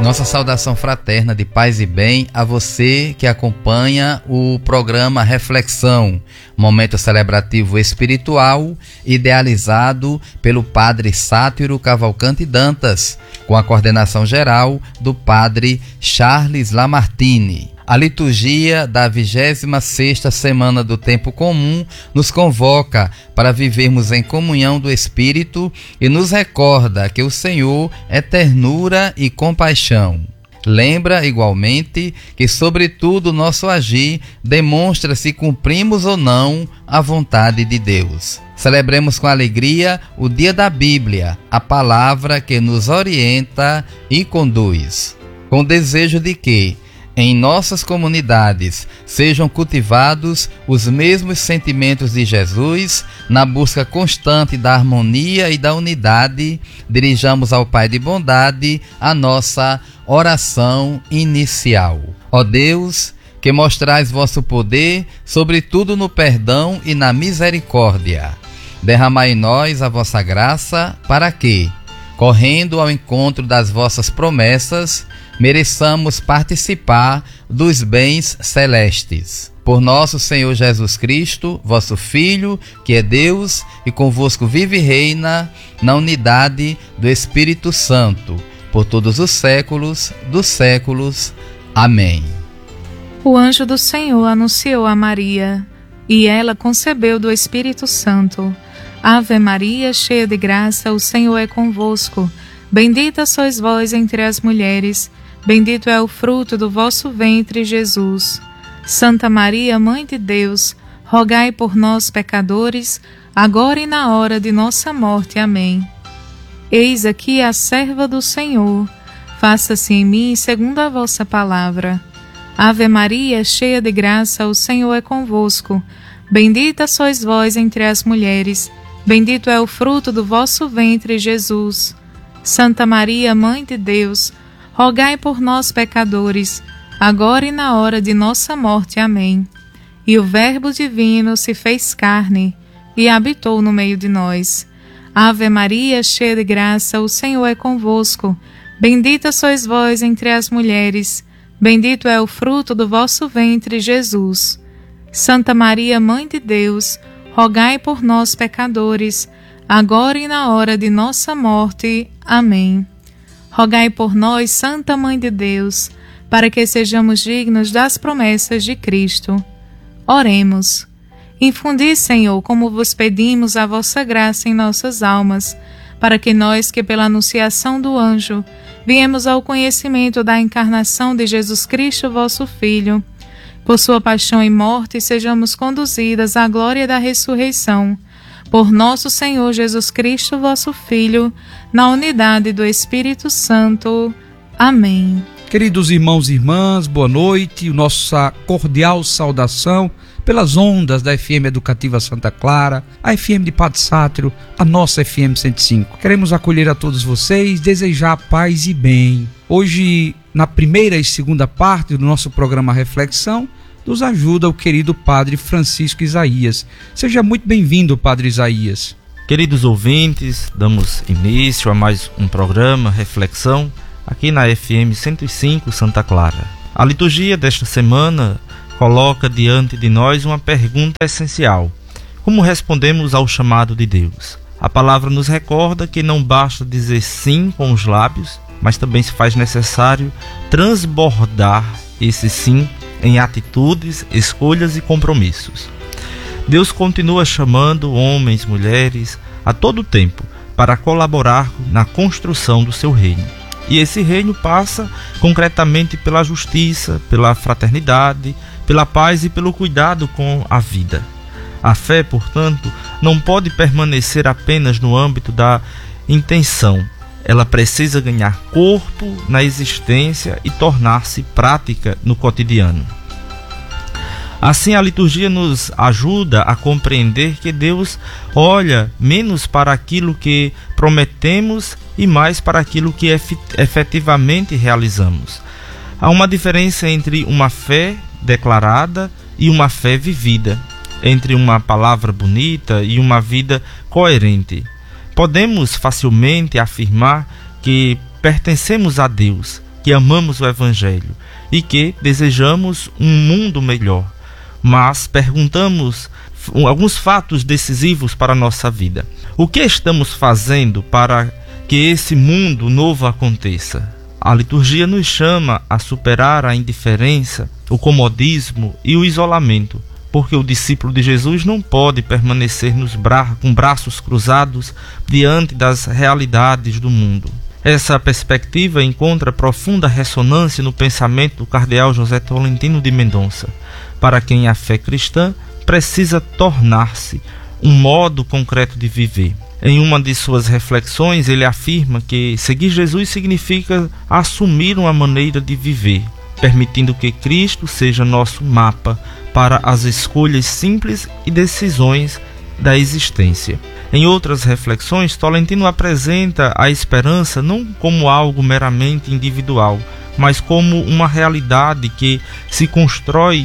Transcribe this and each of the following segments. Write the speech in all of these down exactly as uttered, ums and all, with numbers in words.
Nossa saudação fraterna de paz e bem a você que acompanha o programa Reflexão, momento celebrativo espiritual idealizado pelo Padre Sátiro Cavalcante Dantas, com a coordenação geral do Padre Charles Lamartine. A liturgia da vigésima sexta semana do Tempo Comum nos convoca para vivermos em comunhão do Espírito e nos recorda que o Senhor é ternura e compaixão. Lembra, igualmente, que sobretudo nosso agir demonstra se cumprimos ou não a vontade de Deus. Celebremos com alegria o dia da Bíblia, a palavra que nos orienta e conduz, com o desejo de que em nossas comunidades sejam cultivados os mesmos sentimentos de Jesus. Na busca constante da harmonia e da unidade, dirijamos ao Pai de bondade a nossa oração inicial. Ó Deus, que mostrais vosso poder, sobretudo no perdão e na misericórdia, derramai em nós a vossa graça, para que, correndo ao encontro das vossas promessas, mereçamos participar dos bens celestes. Por nosso Senhor Jesus Cristo, vosso Filho, que é Deus e convosco vive e reina na unidade do Espírito Santo, por todos os séculos dos séculos. Amém. O anjo do Senhor anunciou a Maria, e ela concebeu do Espírito Santo. Ave Maria, cheia de graça, o Senhor é convosco. Bendita sois vós entre as mulheres, bendito é o fruto do vosso ventre, Jesus. Santa Maria, Mãe de Deus, rogai por nós, pecadores, agora e na hora de nossa morte. Amém. Eis aqui a serva do Senhor, faça-se em mim segundo a vossa palavra. Ave Maria, cheia de graça, o Senhor é convosco. Bendita sois vós entre as mulheres, bendito é o fruto do vosso ventre, Jesus. Santa Maria, Mãe de Deus, rogai por nós, pecadores, agora e na hora de nossa morte. Amém. E o Verbo divino se fez carne e habitou no meio de nós. Ave Maria, cheia de graça, o Senhor é convosco. Bendita sois vós entre as mulheres, bendito é o fruto do vosso ventre, Jesus. Santa Maria, Mãe de Deus, rogai por nós, pecadores, agora e na hora de nossa morte. Amém. Rogai por nós, Santa Mãe de Deus, para que sejamos dignos das promessas de Cristo. Oremos. Infundi, Senhor, como vos pedimos, a vossa graça em nossas almas, para que nós, que pela anunciação do anjo, viemos ao conhecimento da encarnação de Jesus Cristo, vosso Filho, por sua paixão e morte, sejamos conduzidas à glória da ressurreição. Por nosso Senhor Jesus Cristo, vosso Filho, na unidade do Espírito Santo. Amém. Queridos irmãos e irmãs, boa noite. Nossa cordial saudação pelas ondas da F M Educativa Santa Clara, a F M de Padre Sátiro, a nossa F M cento e cinco. Queremos acolher a todos vocês, desejar paz e bem. Hoje, na primeira e segunda parte do nosso programa Reflexão, nos ajuda o querido Padre Francisco Isaías. Seja muito bem-vindo, Padre Isaías. Queridos ouvintes, damos início a mais um programa Reflexão aqui na F M cento e cinco Santa Clara. A liturgia desta semana coloca diante de nós uma pergunta essencial: como respondemos ao chamado de Deus? A palavra nos recorda que não basta dizer sim com os lábios, mas também se faz necessário transbordar esse sim em atitudes, escolhas e compromissos. Deus continua chamando homens, mulheres, a todo tempo, para colaborar na construção do seu reino. E esse reino passa concretamente pela justiça, pela fraternidade, pela paz e pelo cuidado com a vida. A fé, portanto, não pode permanecer apenas no âmbito da intenção. Ela precisa ganhar corpo na existência e tornar-se prática no cotidiano. Assim, a liturgia nos ajuda a compreender que Deus olha menos para aquilo que prometemos e mais para aquilo que efetivamente realizamos. Há uma diferença entre uma fé declarada e uma fé vivida, entre uma palavra bonita e uma vida coerente. Podemos facilmente afirmar que pertencemos a Deus, que amamos o Evangelho e que desejamos um mundo melhor, mas perguntamos alguns fatos decisivos para a nossa vida. O que estamos fazendo para que esse mundo novo aconteça? A liturgia nos chama a superar a indiferença, o comodismo e o isolamento, porque o discípulo de Jesus não pode permanecer nos bra- com braços cruzados diante das realidades do mundo. Essa perspectiva encontra profunda ressonância no pensamento do cardeal José Tolentino de Mendonça, para quem a fé cristã precisa tornar-se um modo concreto de viver. Em uma de suas reflexões, ele afirma que seguir Jesus significa assumir uma maneira de viver, permitindo que Cristo seja nosso mapa para as escolhas simples e decisões da existência. Em outras reflexões, Tolentino apresenta a esperança não como algo meramente individual, mas como uma realidade que se constrói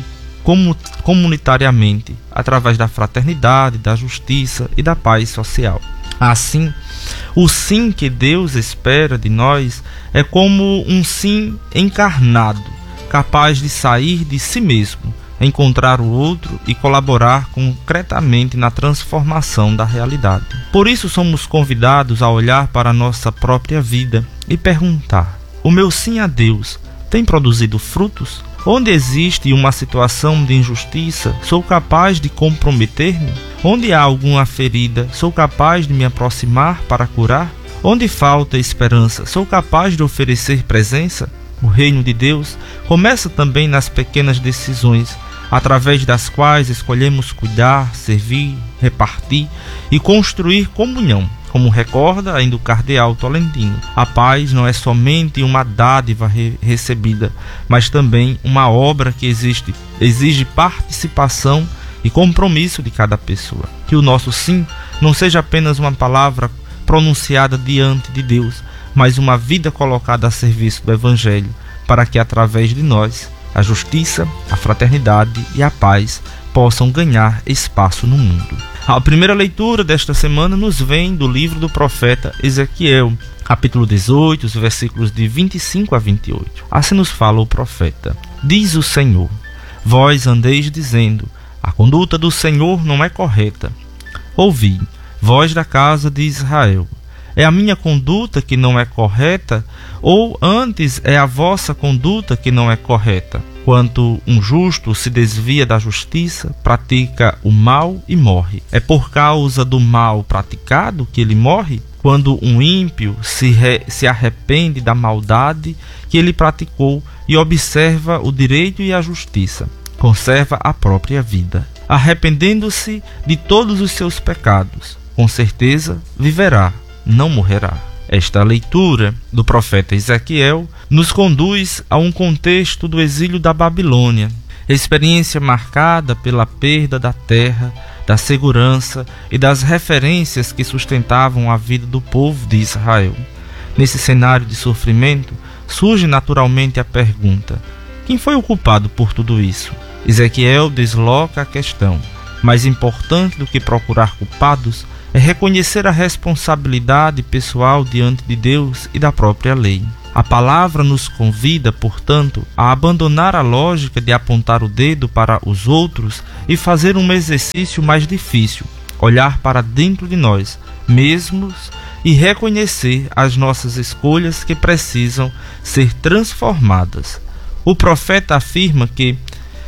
comunitariamente, através da fraternidade, da justiça e da paz social. Assim, o sim que Deus espera de nós é como um sim encarnado, capaz de sair de si mesmo, encontrar o outro e colaborar concretamente na transformação da realidade. Por isso somos convidados a olhar para a nossa própria vida e perguntar: o meu sim a Deus tem produzido frutos? Onde existe uma situação de injustiça, sou capaz de comprometer-me? Onde há alguma ferida, sou capaz de me aproximar para curar? Onde falta esperança, sou capaz de oferecer presença? O reino de Deus começa também nas pequenas decisões, através das quais escolhemos cuidar, servir, repartir e construir comunhão. Como recorda ainda o cardeal Tolentino, a paz não é somente uma dádiva re- recebida, mas também uma obra que existe, exige participação e compromisso de cada pessoa. Que o nosso sim não seja apenas uma palavra pronunciada diante de Deus, mas uma vida colocada a serviço do Evangelho, para que através de nós a justiça, a fraternidade e a paz possam ganhar espaço no mundo. A primeira leitura desta semana nos vem do livro do profeta Ezequiel, capítulo dezoito, os versículos de vinte e cinco a vinte e oito. Assim nos fala o profeta: diz o Senhor, vós andeis dizendo, a conduta do Senhor não é correta. Ouvi, vós da casa de Israel, é a minha conduta que não é correta, ou antes é a vossa conduta que não é correta? Quando um justo se desvia da justiça, pratica o mal e morre. É por causa do mal praticado que ele morre? Quando um ímpio se, re, se arrepende da maldade que ele praticou e observa o direito e a justiça, conserva a própria vida, arrependendo-se de todos os seus pecados, com certeza viverá, não morrerá. Esta leitura do profeta Ezequiel nos conduz a um contexto do exílio da Babilônia, experiência marcada pela perda da terra, da segurança e das referências que sustentavam a vida do povo de Israel. Nesse cenário de sofrimento, surge naturalmente a pergunta: quem foi o culpado por tudo isso? Ezequiel desloca a questão. Mais importante do que procurar culpados é reconhecer a responsabilidade pessoal diante de Deus e da própria lei. A palavra nos convida, portanto, a abandonar a lógica de apontar o dedo para os outros e fazer um exercício mais difícil, olhar para dentro de nós mesmos e reconhecer as nossas escolhas que precisam ser transformadas. O profeta afirma que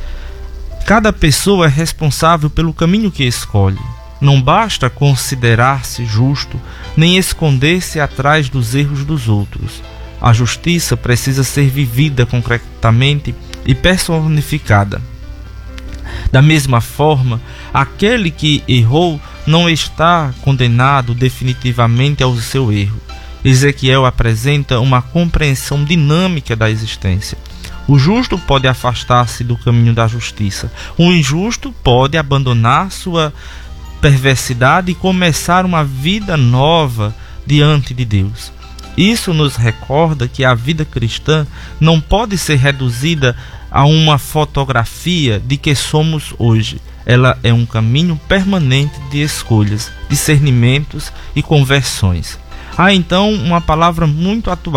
cada pessoa é responsável pelo caminho que escolhe. Não basta considerar-se justo, nem esconder-se atrás dos erros dos outros. A justiça precisa ser vivida concretamente e personificada. Da mesma forma, aquele que errou não está condenado definitivamente ao seu erro. Ezequiel apresenta uma compreensão dinâmica da existência. O justo pode afastar-se do caminho da justiça. O injusto pode abandonar sua perversidade e começar uma vida nova diante de Deus. Isso nos recorda que a vida cristã não pode ser reduzida a uma fotografia de que somos hoje. Ela é um caminho permanente de escolhas, discernimentos e conversões. Há então uma palavra muito atual,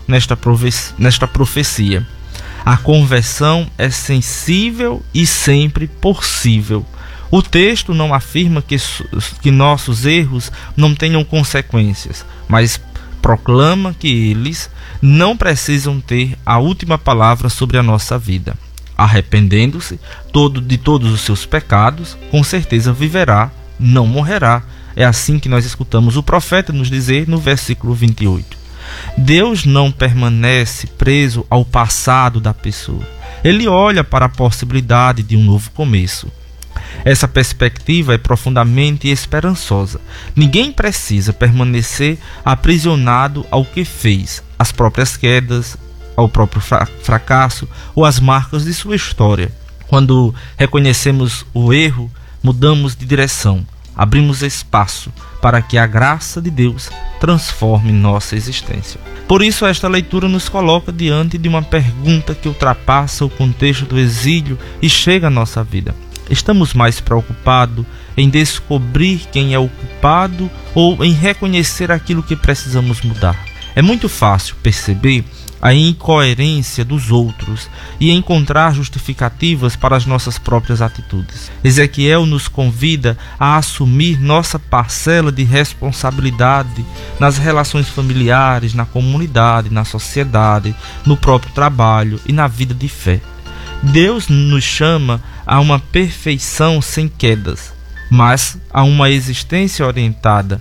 nesta, profe nesta profecia. A conversão é sensível e sempre possível. O texto não afirma que, que nossos erros não tenham consequências, mas proclama que eles não precisam ter a última palavra sobre a nossa vida. Arrependendo-se todo, de todos os seus pecados, com certeza viverá, não morrerá. É assim que nós escutamos o profeta nos dizer no versículo vinte e oito. Deus não permanece preso ao passado da pessoa. Ele olha para a possibilidade de um novo começo. Essa perspectiva é profundamente esperançosa. Ninguém precisa permanecer aprisionado ao que fez, às próprias quedas, ao próprio fracasso ou às marcas de sua história. Quando reconhecemos o erro, mudamos de direção, abrimos espaço para que a graça de Deus transforme nossa existência. Por isso, esta leitura nos coloca diante de uma pergunta que ultrapassa o contexto do exílio e chega à nossa vida. Estamos mais preocupados em descobrir quem é o culpado ou em reconhecer aquilo que precisamos mudar? É muito fácil perceber a incoerência dos outros e encontrar justificativas para as nossas próprias atitudes. Ezequiel nos convida a assumir nossa parcela de responsabilidade nas relações familiares, na comunidade, na sociedade, no próprio trabalho e na vida de fé. Deus nos chama a uma perfeição sem quedas, mas a uma existência orientada.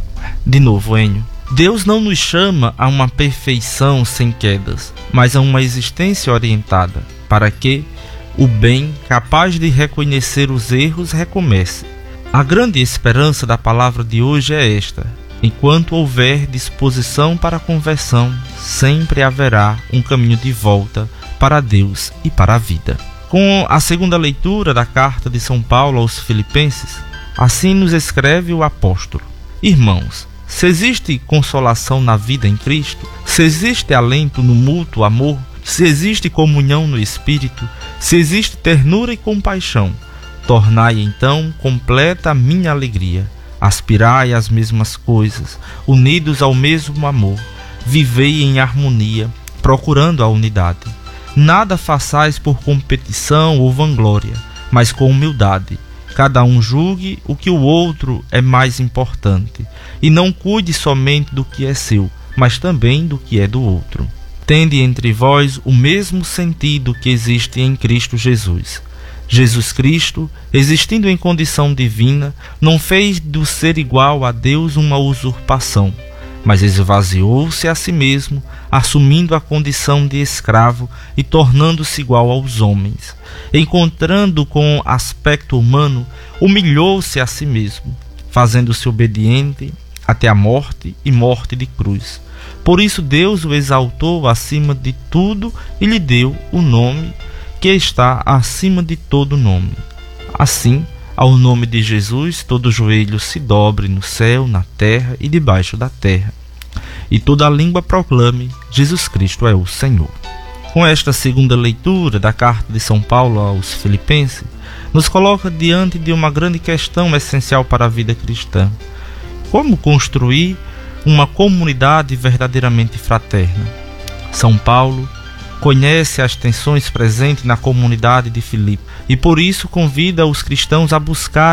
De novo, Enio. Deus não nos chama a uma perfeição sem quedas, mas a uma existência orientada, para que o bem, capaz de reconhecer os erros, recomece. A grande esperança da palavra de hoje é esta: enquanto houver disposição para a conversão, sempre haverá um caminho de volta para Deus e para a vida. Com a segunda leitura da carta de São Paulo aos Filipenses, assim nos escreve o apóstolo: Irmãos, se existe consolação na vida em Cristo, se existe alento no mútuo amor, se existe comunhão no Espírito, se existe ternura e compaixão, tornai então completa a minha alegria. Aspirai às mesmas coisas, unidos ao mesmo amor, vivei em harmonia, procurando a unidade. Nada façais por competição ou vanglória, mas com humildade. Cada um julgue o que o outro é mais importante, e não cuide somente do que é seu, mas também do que é do outro. Tende entre vós o mesmo sentido que existe em Cristo Jesus. Jesus Cristo, existindo em condição divina, não fez do ser igual a Deus uma usurpação, mas esvaziou-se a si mesmo, assumindo a condição de escravo e tornando-se igual aos homens. Encontrando com aspecto humano, humilhou-se a si mesmo, fazendo-se obediente até a morte e morte de cruz. Por isso Deus o exaltou acima de tudo e lhe deu o nome que está acima de todo nome. Assim, ao nome de Jesus, todo joelho se dobre no céu, na terra e debaixo da terra, e toda língua proclame: Jesus Cristo é o Senhor. Com esta segunda leitura da carta de São Paulo aos Filipenses, nos coloca diante de uma grande questão essencial para a vida cristã: como construir uma comunidade verdadeiramente fraterna? São Paulo conhece as tensões presentes na comunidade de Filipe e por isso convida os cristãos a buscar